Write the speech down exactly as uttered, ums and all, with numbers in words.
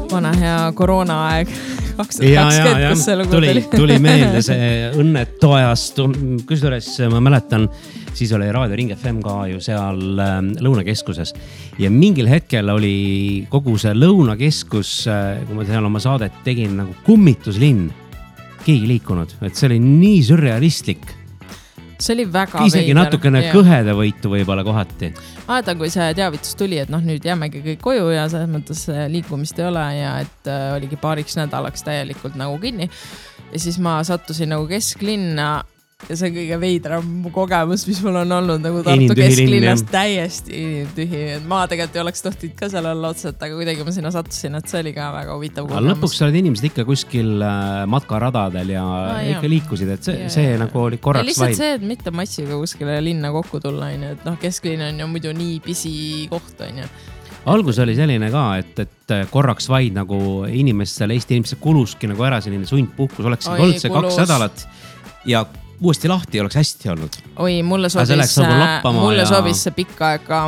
vana hea koroona aeg kaks tuhat Ja, ja, kakskümmend, ja. kus see lugu tuli, tuli. tuli meelde see õnnetu ajast. Kusjuures ma mäletan, siis oli Raadio Ring F M ka ju seal Lõunakeskuses. Ja mingil hetkel oli kogu see Lõunakeskus, kui ma seal oma saadet tegin, nagu kummituslinn. Keegi liikunud. Et see oli nii sürrealistlik. See oli väga Isegi veider. natukene Ja. kõheda võitu võibolla kohati. Aetan, kui see teavitus tuli, et noh, nüüd jäämegi kõik koju ja selles mõttes liikumist ei ole ja et äh, oligi paariks nädalaks täielikult nagu kinni. Ja siis ma sattusin nagu kesklinna ja see on kõige veidram kogemus, mis mul on olnud nagu Tartu kesklinnas täiesti tühi. Ma tegelikult ei oleks tohtinud ka seal olla otseselt, aga kuidagi ma sinna sattusin, et see oli ka väga huvitav kogemus. Lõpuks olid inimesed ikka kuskil matkaradadel ja ah, ikka jah. liikusid, et see, ja, see ja. nagu oli korraks vaid. Lihtsalt see, et mitte massiga kuskile linna kokku tulla, et noh, kesklinn on ju muidu nii pisi koht, on ju. Algus oli selline ka, et, et korraks vaid nagu inimestel, Eesti inimestel kuluski nagu ära selline sundpuhkus, oleks olnud see kaks nädalat ja uuesti lahti oleks hästi olnud. Oi, mulle sobis, mulle ja... sobis see pikka aega